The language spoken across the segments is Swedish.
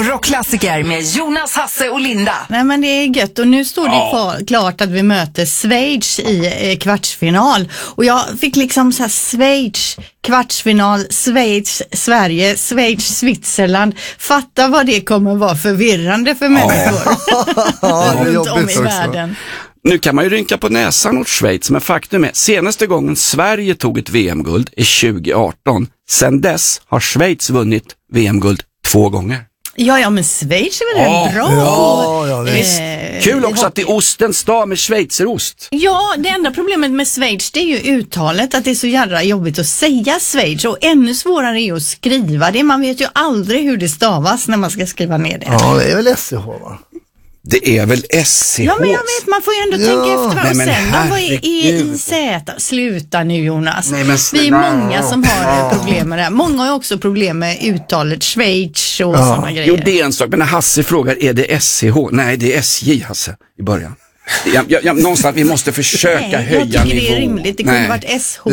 Rockklassiker med Jonas, Hasse och Linda. Nej, men det är gött. Och nu står det klart att vi möter Schweiz i kvartsfinal. Och jag fick liksom så här Schweiz, kvartsfinal, Schweiz, Sverige, Schweiz, Switzerland. Fatta vad det kommer vara förvirrande för människor runt om i världen. Nu kan man ju rynka på näsan åt Schweiz, men faktum är, senaste gången Sverige tog ett VM-guld är 2018. Sen dess har Schweiz vunnit VM-guld 2 gånger. Ja, men Schweiz är väl bra. Ja, Kul också att det är ostens dag med schweizerost. Ja, det enda problemet med Schweiz, det är ju uttalet, att det är så jävla jobbigt att säga Schweiz, och ännu svårare är att skriva det. Man vet ju aldrig hur det stavas när man ska skriva ner det. Ja, det är väl SCH, va? Det är väl SCH? Ja, men jag vet, man får ju ändå tänka efter. Nej, men sen, vad är EIZ? Sluta nu, Jonas. Nej, men vi är många som har problem med det här. Många har också problem med uttalet Schweiz och sådana grejer. Jo, det är en sak, men när Hasse frågar, är det SCH? Nej, det är SJ, Hasse, i början. Någonstans, vi måste försöka höja nivå. Jag tycker det är rimligt, det kunde varit SH.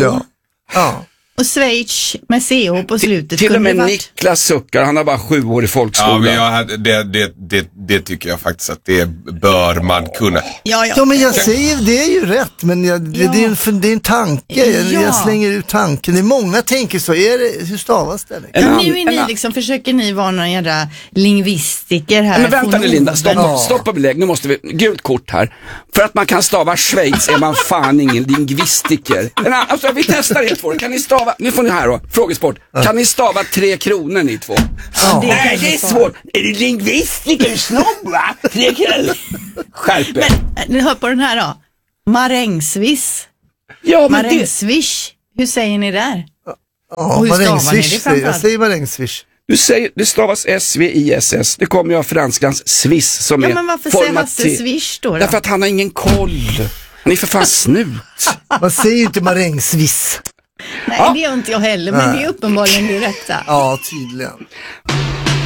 Ja. Och Schweiz med CH på slutet. Till och med Niklas suckar, han har bara 7 år i folkskolan. Ja, men det tycker jag faktiskt att det bör man kunna. Ja, men jag säger, det är ju rätt, men det är en tanke. Jag slänger ut tanken. Det är många tänker så. Hur stavas det? Nu är ni liksom, försöker ni vara någon jävla lingvistiker här. Men vänta nu, Linda, stopp och belägg. Nu måste vi, gult kort här. För att man kan stava Schweiz är man fan ingen lingvistiker. Alltså, vi testar er två. Kan ni stava, nu får ni här då, frågesport. Kan ni stava 3 kronor ni två? Nej, det är svårt. Är det lingvistiker, snobb, va? 3 kronor. Skärp er. Men hör på den här då. Marängsviss. Ja, men Marängsviss. Hur säger ni där? Ja, marängsviss. Jag säger marängsviss. Det stavas SVISS. Det kommer ju av franskans Swiss som är men varför säger Hasse Swish då? Därför att han har ingen koll. Han är för fan snut. Man säger ju inte marängsviss. Nej, det gör inte jag heller, men det är uppenbarligen det rätta. Ja, tydligen.